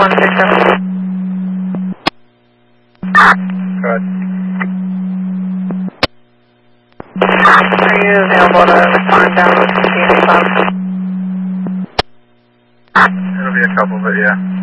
167. Good. Are you available to respond down with the Club? It'll be a couple, but yeah.